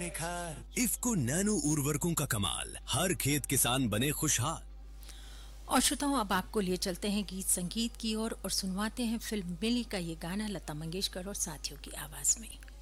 निखार। इफ्को नैनो उर्वरकों का कमाल, हर खेत किसान बने खुशहाल। और श्रोताओं, अब आपको लिए चलते हैं गीत संगीत की ओर और सुनवाते हैं फिल्म मिली का ये गाना लता मंगेशकर और साथियों की आवाज में।